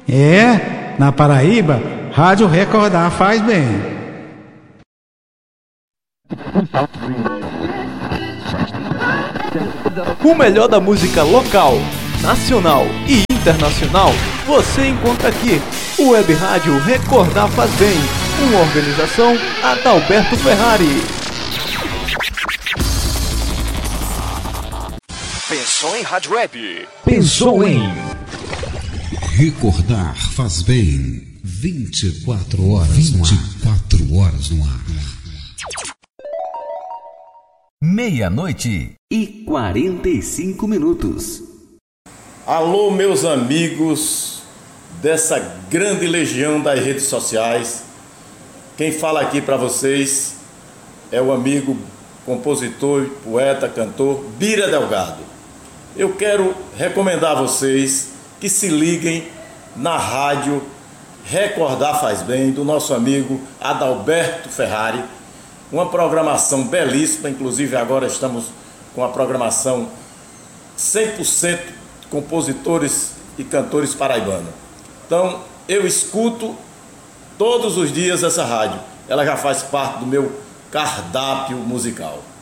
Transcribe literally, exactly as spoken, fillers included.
É, na Paraíba, Rádio Recordar faz bem. O melhor da música local, nacional e internacional você encontra aqui. O Web Rádio Recordar faz bem. Uma organização Adalberto Ferrari. Pensou em Rádio Web? Pensou em Recordar faz bem. vinte e quatro horas vinte e quatro horas no ar. Meia-noite e quarenta e cinco minutos. Alô, meus amigos dessa grande legião das redes sociais. Quem fala aqui para vocês é o amigo, compositor, poeta, cantor Bira Delgado. Eu quero recomendar a vocês que se liguem na rádio Recordar Faz Bem, do nosso amigo Adalberto Ferrari. Uma programação belíssima, inclusive agora estamos com a programação cem por cento compositores e cantores paraibanos. Então, eu escuto todos os dias essa rádio. Ela já faz parte do meu cardápio musical.